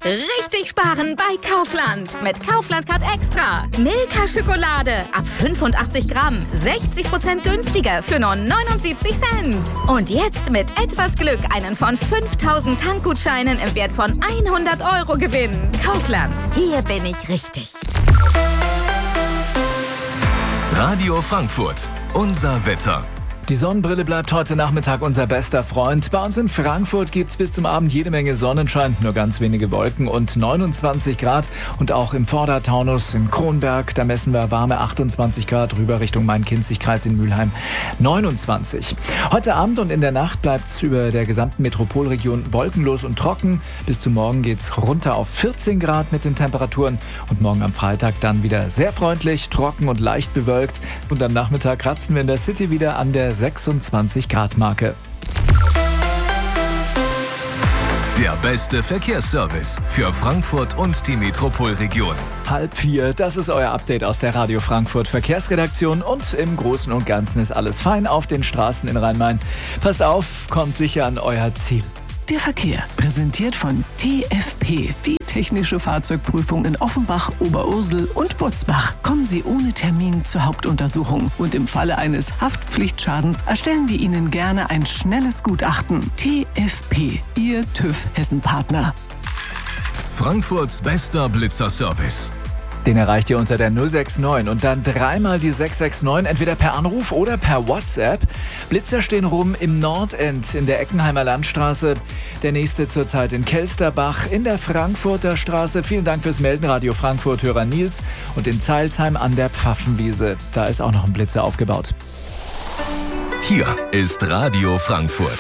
Richtig sparen bei Kaufland. Mit Kaufland Card Extra. Milka Schokolade ab 85 Gramm. 60% günstiger für nur 79 Cent. Und jetzt mit etwas Glück einen von 5000 Tankgutscheinen im Wert von 100 € gewinnen. Kaufland. Hier bin ich richtig. Radio Frankfurt. Unser Wetter. Die Sonnenbrille bleibt heute Nachmittag unser bester Freund. Bei uns in Frankfurt gibt's bis zum Abend jede Menge Sonnenschein, nur ganz wenige Wolken und 29 Grad. Und auch im Vordertaunus, in Kronberg, da messen wir warme 28 Grad, rüber Richtung Main-Kinzig-Kreis in Mülheim 29. Heute Abend und in der Nacht bleibt's über der gesamten Metropolregion wolkenlos und trocken. Bis zum Morgen geht's runter auf 14 Grad mit den Temperaturen. Und morgen am Freitag dann wieder sehr freundlich, trocken und leicht bewölkt. Und am Nachmittag kratzen wir in der City wieder an der 26 Grad Marke. Der beste Verkehrsservice für Frankfurt und die Metropolregion. 3:30, das ist euer Update aus der Radio Frankfurt Verkehrsredaktion und im Großen und Ganzen ist alles fein auf den Straßen in Rhein-Main. Passt auf, kommt sicher an euer Ziel. Der Verkehr, präsentiert von TFP, die technische Fahrzeugprüfung in Offenbach, Oberursel und Butzbach. Kommen Sie ohne Termin zur Hauptuntersuchung und im Falle eines Haftpflichtschadens erstellen wir Ihnen gerne ein schnelles Gutachten. TFP, Ihr TÜV Hessen-Partner. Frankfurts bester Blitzerservice. Den erreicht ihr unter der 069 und dann dreimal die 669, entweder per Anruf oder per WhatsApp. Blitzer stehen rum im Nordend in der Eckenheimer Landstraße. Der nächste zurzeit in Kelsterbach in der Frankfurter Straße. Vielen Dank fürs Melden, Radio Frankfurt-Hörer Nils. Und in Zeilsheim an der Pfaffenwiese. Da ist auch noch ein Blitzer aufgebaut. Hier ist Radio Frankfurt.